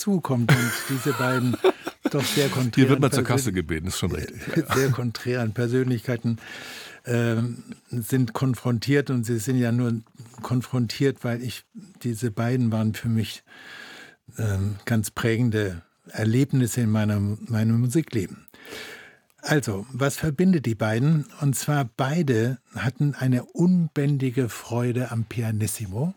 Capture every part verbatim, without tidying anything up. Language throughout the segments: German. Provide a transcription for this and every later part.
dazukommt und diese beiden doch sehr konträren Hier wird man zur Kasse gebeten, ist schon richtig. sehr konträren Persönlichkeiten äh, sind konfrontiert, und sie sind ja nur konfrontiert, weil ich, diese beiden waren für mich äh, ganz prägende Erlebnisse in meinem, meinem Musikleben. Also, was verbindet die beiden? Und zwar beide hatten eine unbändige Freude am Pianissimo.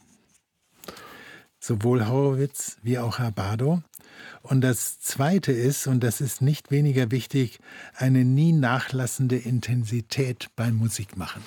Sowohl Horowitz wie auch Abbado. Und das Zweite ist, und das ist nicht weniger wichtig, eine nie nachlassende Intensität beim Musikmachen.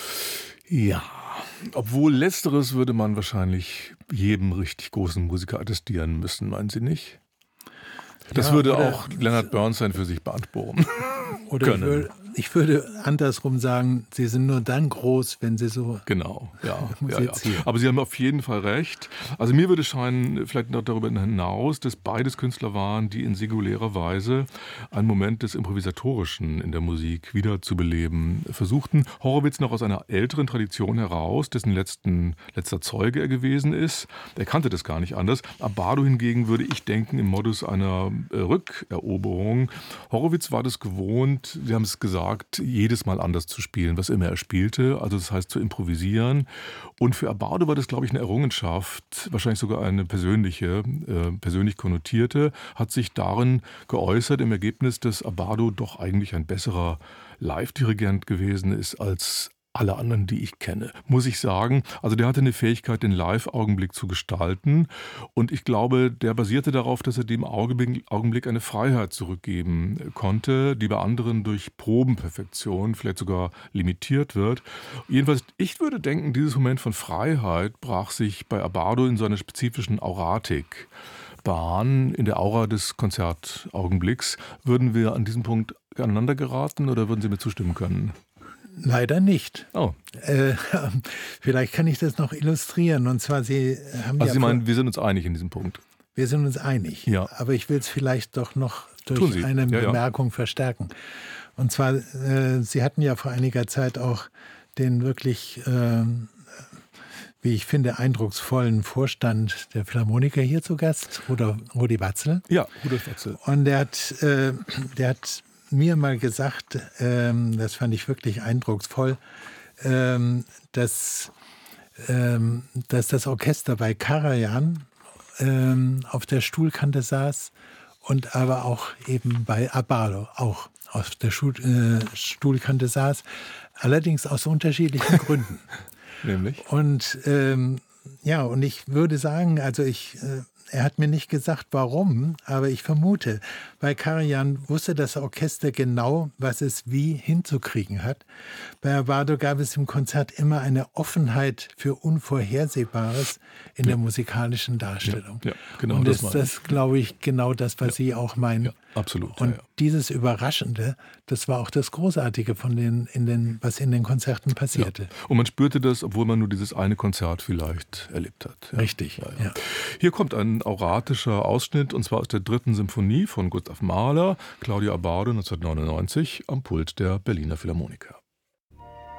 Ja, obwohl Letzteres würde man wahrscheinlich jedem richtig großen Musiker attestieren müssen, meinen Sie nicht? Das ja, würde oder, auch Leonard Bernstein für sich beanspruchen. Oder können. Ich, würde, ich würde andersrum sagen, sie sind nur dann groß, wenn sie so genau, ja, ja, ja. Aber Sie haben auf jeden Fall recht. Also mir würde scheinen, vielleicht noch darüber hinaus, dass beides Künstler waren, die in singulärer Weise einen Moment des Improvisatorischen in der Musik wieder zu beleben versuchten. Horowitz noch aus einer älteren Tradition heraus, dessen letzten, letzter Zeuge er gewesen ist. Er kannte das gar nicht anders. Abbado hingegen, würde ich denken, im Modus einer Rückeroberung. Horowitz war das gewohnt, Sie haben es gesagt, jedes Mal anders zu spielen, was immer er spielte, also das heißt zu improvisieren. Und für Abbado war das, glaube ich, eine Errungenschaft, wahrscheinlich sogar eine persönliche, äh, persönlich konnotierte, hat sich darin geäußert im Ergebnis, dass Abbado doch eigentlich ein besserer Live-Dirigent gewesen ist als alle anderen, die ich kenne, muss ich sagen. Also der hatte eine Fähigkeit, den Live-Augenblick zu gestalten. Und ich glaube, der basierte darauf, dass er dem Augenblick eine Freiheit zurückgeben konnte, die bei anderen durch Probenperfektion vielleicht sogar limitiert wird. Jedenfalls, ich würde denken, dieses Moment von Freiheit brach sich bei Abbado in seiner spezifischen Auratik Bahn, in der Aura des Konzertaugenblicks. Würden wir an diesem Punkt aneinander geraten oder würden Sie mir zustimmen können? Leider nicht. Oh. Äh, vielleicht kann ich das noch illustrieren. Und zwar, Sie haben Also ja Sie meinen, wir sind uns einig in diesem Punkt? Wir sind uns einig. Ja. Aber ich will es vielleicht doch noch durch eine ja, Bemerkung ja. verstärken. Und zwar, äh, Sie hatten ja vor einiger Zeit auch den wirklich, äh, wie ich finde, eindrucksvollen Vorstand der Philharmoniker hier zu Gast, Rudolf, Rudi Watzel. Ja, Rudolf Watzel. Und der hat, äh, der hat mir mal gesagt, ähm, das fand ich wirklich eindrucksvoll, ähm, dass, ähm, dass das Orchester bei Karajan ähm, auf der Stuhlkante saß und aber auch eben bei Abbado auch auf der Stuhl, äh, Stuhlkante saß, allerdings aus unterschiedlichen Gründen. Nämlich? Und ähm, ja, und ich würde sagen, also ich... Äh, Er hat mir nicht gesagt, warum, aber ich vermute, bei Karajan wusste das Orchester genau, was es wie hinzukriegen hat. Bei Abbado gab es im Konzert immer eine Offenheit für Unvorhersehbares in ja. der musikalischen Darstellung. Ja, ja, genau. Und das ist das, glaube ich, genau das, was ja. Sie auch meinen. Ja, absolut. Und ja, ja. dieses Überraschende, das war auch das Großartige von den, in den, was in den Konzerten passierte. Ja. Und man spürte das, obwohl man nur dieses eine Konzert vielleicht erlebt hat. Ja. Richtig. Ja, ja. Ja. Hier kommt ein auratischer Ausschnitt, und zwar aus der dritten Symphonie von Gustav Mahler, Claudio Abbado neunzehnhundertneunundneunzig am Pult der Berliner Philharmoniker.